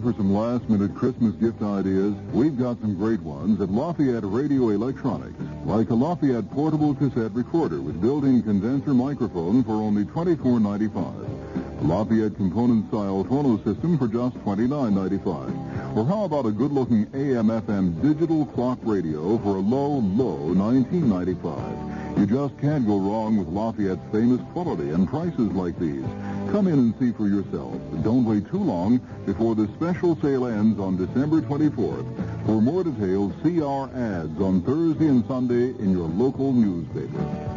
for some last-minute Christmas gift ideas? We've got some great ones at Lafayette Radio Electronics, like a Lafayette portable cassette recorder with built-in condenser microphone for only $24.95. A Lafayette component-style phono system for just $29.95. Or how about a good-looking AM/FM digital clock radio for a low $19.95. You just can't go wrong with Lafayette's famous quality and prices like these. Come in and see for yourself. Don't wait too long before the special sale ends on December 24th. For more details, see our ads on Thursday and Sunday in your local newspaper.